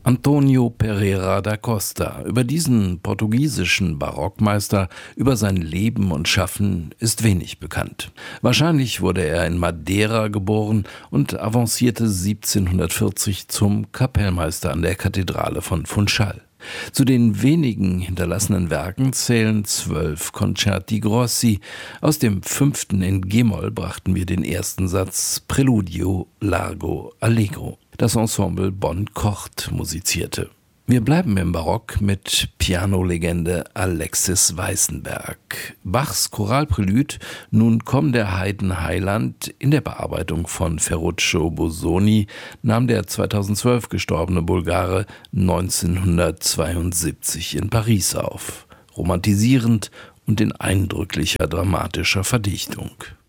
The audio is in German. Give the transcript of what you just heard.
Antonio Pereira da Costa. Über diesen portugiesischen Barockmeister, über sein Leben und Schaffen ist wenig bekannt. Wahrscheinlich wurde er in Madeira geboren und avancierte 1740 zum Kapellmeister an der Kathedrale von Funchal. Zu den wenigen hinterlassenen Werken zählen 12 Concerti Grossi. Aus dem 5. in G-Moll brachten wir den ersten Satz Preludio Largo Allegro. Das Ensemble Bonn-Kocht musizierte. Wir bleiben im Barock mit Pianolegende Alexis Weissenberg. Bachs Choralprelude Nun komm der Heiden Heiland in der Bearbeitung von Ferruccio Busoni nahm der 2012 gestorbene Bulgare 1972 in Paris auf. Romantisierend und in eindrücklicher dramatischer Verdichtung.